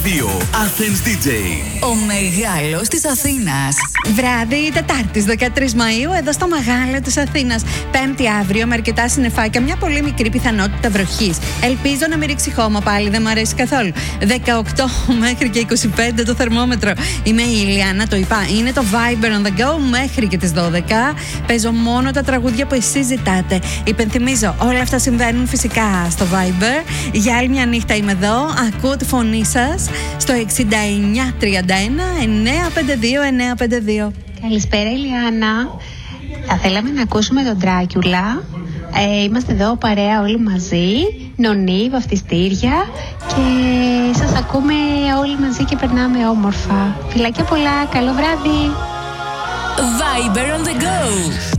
Athens DJ. Ο μεγάλος της Αθήνας. Βράδυ Τετάρτης 13 Μαΐου εδώ στο Μεγάλο της Αθήνας. Πέμπτη αύριο με αρκετά συννεφάκια, μια πολύ μικρή πιθανότητα βροχής. Ελπίζω να μην ρίξει χώμα πάλι, δεν μου αρέσει καθόλου. 18 μέχρι και 25 το θερμόμετρο. Είμαι η Ηλιάνα, το είπα. Είναι το Viber on the go μέχρι και τις 12. Παίζω μόνο τα τραγούδια που εσείς ζητάτε. Υπενθυμίζω, όλα αυτά συμβαίνουν φυσικά στο Viber. Για άλλη μια νύχτα είμαι εδώ. Ακούω τη φωνή σας στο 6931 952 952. Καλησπέρα Ηλιάνα. Θα θέλαμε να ακούσουμε τον Ντράκιουλα. Είμαστε εδώ παρέα όλοι μαζί. Νονί, βαφτιστήρια. Και σας ακούμε όλοι μαζί και περνάμε όμορφα. Φιλάκια πολλά, καλό βράδυ. Viber on the go.